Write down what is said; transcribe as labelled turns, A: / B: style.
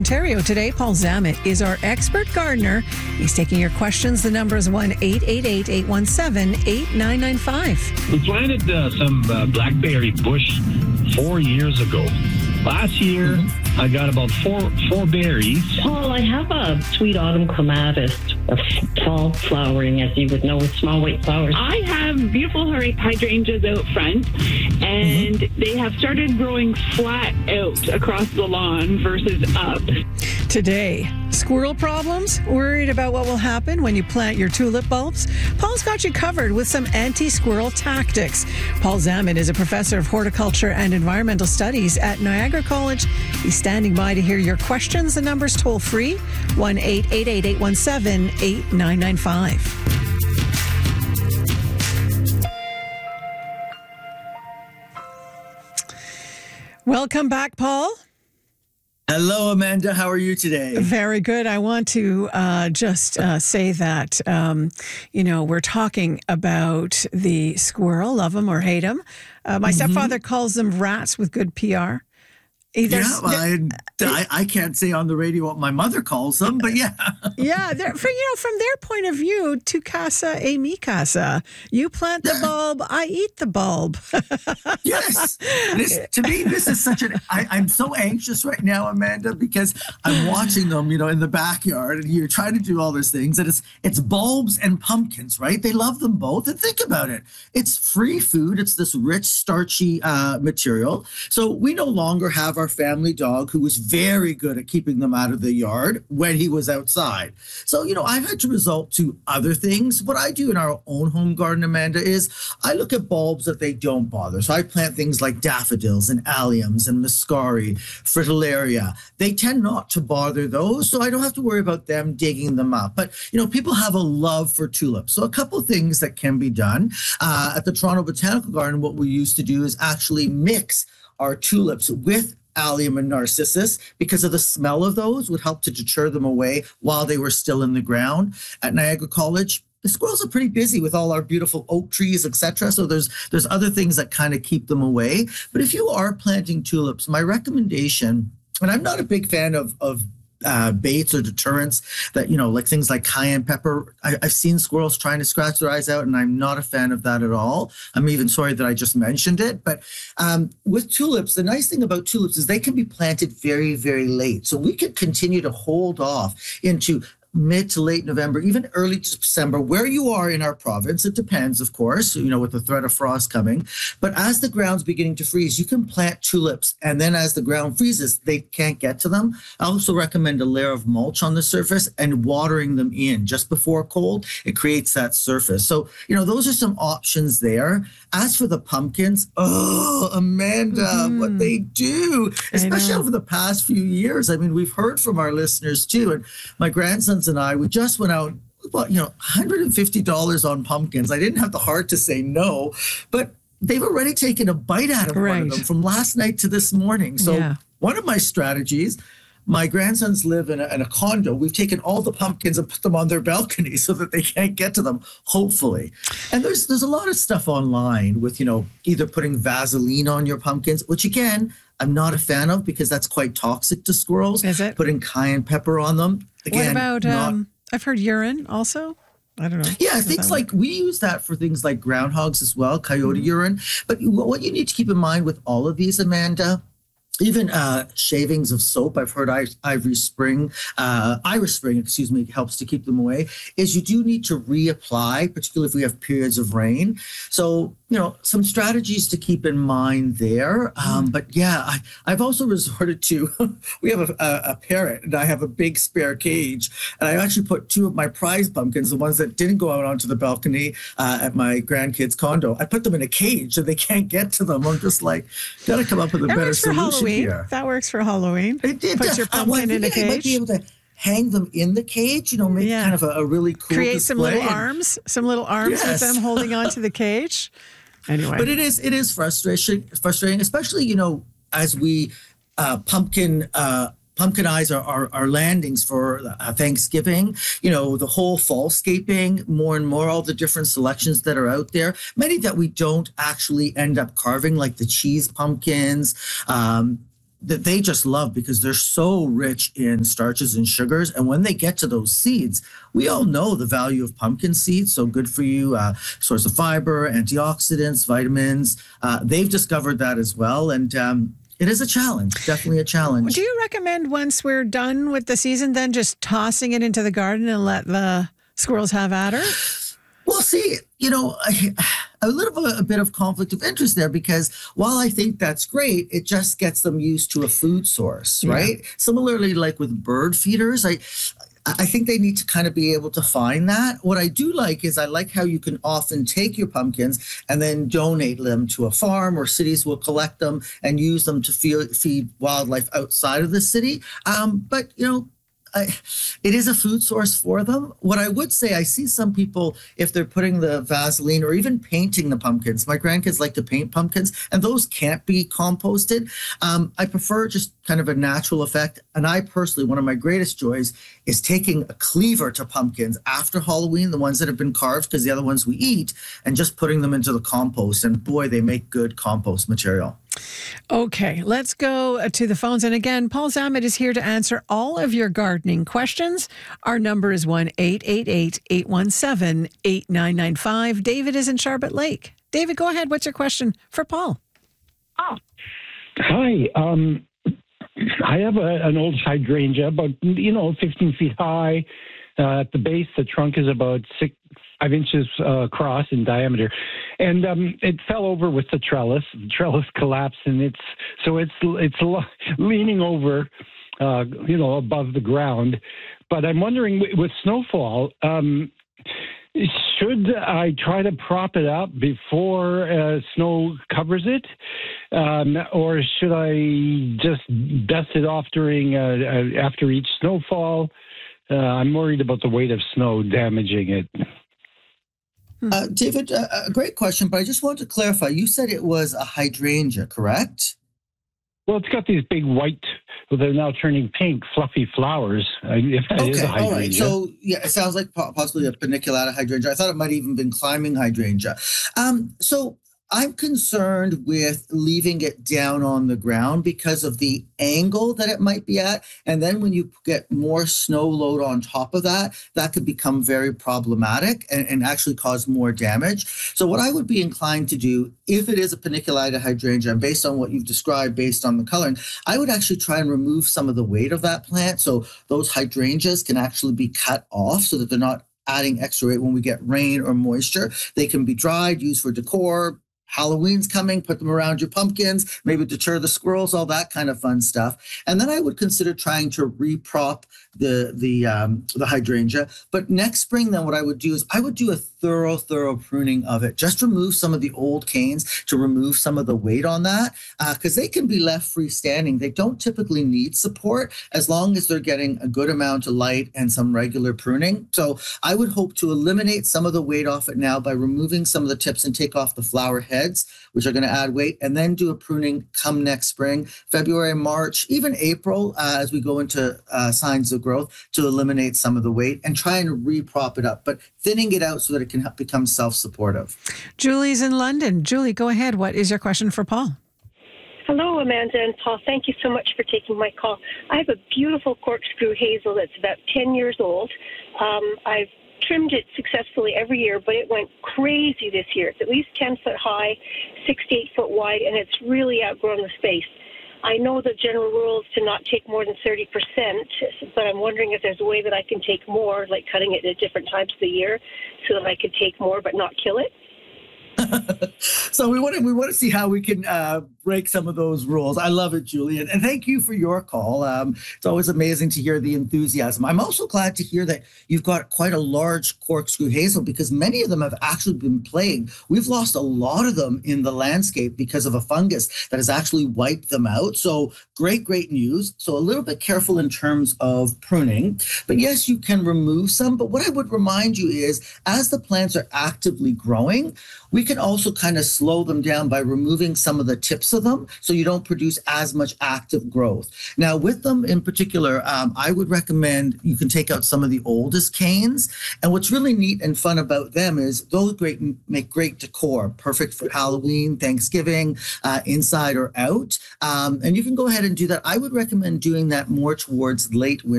A: Ontario today, Paul Zammit is our expert gardener. He's taking your questions. The number is 1-888-817-8995.
B: We planted some blackberry bush 4 years ago. Last year, I got about four berries.
C: Paul, I have a sweet autumn clematis, a fall flowering, as you would know, with small white flowers.
D: I have beautiful hydrangeas out front, and they have started growing flat out across the lawn versus up.
A: Today, squirrel problems? Worried about what will happen when you plant your tulip bulbs? Paul's got you covered with some anti-squirrel tactics. Paul Zammit is a professor of horticulture and environmental studies at Niagara College. He's standing by to hear your questions. The number's toll free, 1-888-817-8995. Welcome back, Paul.
E: Hello, Amanda. How are you today?
A: Very good. I want to just say that, we're talking about the squirrel, love them or hate them. My stepfather calls them rats with good PR.
E: I can't say on the radio what my mother calls them, but yeah.
A: Yeah, from their point of view, tu casa e mi casa. You plant the bulb, I eat the bulb.
E: Yes. To me, this is I'm so anxious right now, Amanda, because I'm watching them, in the backyard, and you're trying to do all these things, and it's bulbs and pumpkins, right? They love them both, and think about it. It's free food. It's this rich, starchy material. So we no longer have our family dog, who was very good at keeping them out of the yard when he was outside. So, I've had to resort to other things. What I do in our own home garden, Amanda, is I look at bulbs that they don't bother. So I plant things like daffodils and alliums and muscari, fritillaria. They tend not to bother those, so I don't have to worry about them digging them up. But, people have a love for tulips. So a couple of things that can be done. At the Toronto Botanical Garden, what we used to do is actually mix our tulips with allium and narcissus, because of the smell of those would help to deter them away while they were still in the ground. At Niagara College, the squirrels are pretty busy with all our beautiful oak trees, etc. So there's other things that kind of keep them away. But if you are planting tulips, my recommendation, and I'm not a big fan of baits or deterrents that, like things like cayenne pepper. I've seen squirrels trying to scratch their eyes out, and I'm not a fan of that at all. I'm even sorry that I just mentioned it. But with tulips, the nice thing about tulips is they can be planted very, very late. So we could continue to hold off into mid to late November, even early December, where you are in our province. It depends, of course, with the threat of frost coming. But as the ground's beginning to freeze, you can plant tulips. And then as the ground freezes, they can't get to them. I also recommend a layer of mulch on the surface and watering them in just before cold. It creates that surface. So, those are some options there. As for the pumpkins, Amanda, what they do, especially over the past few years. I mean, we've heard from our listeners too. And my grandsons and I, we just went out, $150 on pumpkins. I didn't have the heart to say no, but they've already taken a bite out of one of them from last night to this morning. So one of my strategies, my grandsons live in a condo. We've taken all the pumpkins and put them on their balcony so that they can't get to them, hopefully. And there's a lot of stuff online with, either putting Vaseline on your pumpkins, which again, I'm not a fan of because that's quite toxic to squirrels.
A: Is it?
E: Putting cayenne pepper on them. Again,
A: what about, I've heard urine also? I don't know.
E: Yeah, things like we use that for things like groundhogs as well, coyote urine. But what you need to keep in mind with all of these, Amanda, even shavings of soap, I've heard Irish Spring, helps to keep them away, is you do need to reapply, particularly if we have periods of rain. So, some strategies to keep in mind there. But yeah, I've also resorted to, we have a parrot and I have a big spare cage. And I actually put two of my prize pumpkins, the ones that didn't go out onto the balcony at my grandkids' condo, I put them in a cage so they can't get to them. I'm just like, got to come up with a better solution here.
A: That works for Halloween.
E: It did.
A: Put your pumpkin in a cage.
E: I might be able to hang them in the cage, make kind of a really cool
A: Create
E: display.
A: some little arms with them holding onto the cage. Anyway.
E: But it is frustrating, especially, as we pumpkinize our landings for Thanksgiving, the whole fallscaping, more and more, all the different selections that are out there, many that we don't actually end up carving, like the cheese pumpkins, that they just love because they're so rich in starches and sugars. And when they get to those seeds, we all know the value of pumpkin seeds. So good for you, source of fiber, antioxidants, vitamins. They've discovered that as well. And it is a challenge, definitely a challenge.
A: Do you recommend once we're done with the season, then just tossing it into the garden and let the squirrels have at her?
E: Well, see, a bit of conflict of interest there, because while I think that's great, it just gets them used to a food source, right? Yeah. Similarly, like with bird feeders, I think they need to kind of be able to find that. What I do like is I like how you can often take your pumpkins and then donate them to a farm, or cities will collect them and use them to feed wildlife outside of the city. But it is a food source for them. What I would say, I see some people, if they're putting the Vaseline or even painting the pumpkins, my grandkids like to paint pumpkins, and those can't be composted. I prefer just kind of a natural effect. And I personally, one of my greatest joys is taking a cleaver to pumpkins after Halloween, the ones that have been carved, because the other ones we eat, and just putting them into the compost. And boy, they make good compost material.
A: Okay, let's go to the phones. And again, Paul Zammit is here to answer all of your gardening questions. Our number is 1-888-817-8995. David is in Charlotte Lake. David, go ahead. What's your question for Paul?
B: Oh. Hi. I have an old hydrangea, about 15 feet high. At the base, the trunk is about 5 inches across in diameter, and it fell over with the trellis. The trellis collapsed, and it's leaning over, above the ground. But I'm wondering, with snowfall, should I try to prop it up before snow covers it, or should I just dust it off during after each snowfall? I'm worried about the weight of snow damaging it.
E: David, a great question, but I just want to clarify. You said it was a hydrangea, correct?
B: Well, it's got these big white, they're now turning pink, fluffy flowers. If that is a hydrangea.
E: All right. So, yeah, it sounds like possibly a paniculata hydrangea. I thought it might have even been climbing hydrangea. So I'm concerned with leaving it down on the ground because of the angle that it might be at. And then when you get more snow load on top of that, that could become very problematic and actually cause more damage. So what I would be inclined to do, if it is a paniculata hydrangea, and based on what you've described, based on the coloring, I would actually try and remove some of the weight of that plant. So those hydrangeas can actually be cut off so that they're not adding extra weight when we get rain or moisture. They can be dried, used for decor. Halloween's coming, put them around your pumpkins, maybe deter the squirrels, all that kind of fun stuff. And then I would consider trying to reprop the hydrangea. But next spring, then what I would do is I would do a thorough pruning of it. Just remove some of the old canes to remove some of the weight on that, because they can be left freestanding. They don't typically need support as long as they're getting a good amount of light and some regular pruning. So I would hope to eliminate some of the weight off it now by removing some of the tips and take off the flower heads, which are going to add weight, and then do a pruning come next spring, February, March, even April, as we go into signs of growth, to eliminate some of the weight and try and reprop it up, but thinning it out so that it can become self-supportive.
A: Julie's in London. Julie, go ahead. What is your question for Paul?
F: Hello, Amanda and Paul. Thank you so much for taking my call. I have a beautiful corkscrew hazel that's about 10 years old. I've trimmed it successfully every year, but it went crazy this year. It's at least 10 foot high, 6 to 8 foot wide, and it's really outgrown the space. I know the general rule is to not take more than 30%, but I'm wondering if there's a way that I can take more, like cutting it at different times of the year, so that I could take more but not kill it.
E: So we want to see how we can break some of those rules. I love it, Julie, and thank you for your call. It's always amazing to hear the enthusiasm. I'm also glad to hear that you've got quite a large corkscrew hazel, because many of them have actually been plagued. We've lost a lot of them in the landscape because of a fungus that has actually wiped them out. So great news. So a little bit careful in terms of pruning. But yes, you can remove some. But what I would remind you is, as the plants are actively growing, we can also kind of slow them down by removing some of the tips of them so you don't produce as much active growth. Now, with them in particular, I would recommend you can take out some of the oldest canes. And what's really neat and fun about them is those make great decor, perfect for Halloween, Thanksgiving, inside or out. And you can go ahead and do that. I would recommend doing that more towards late winter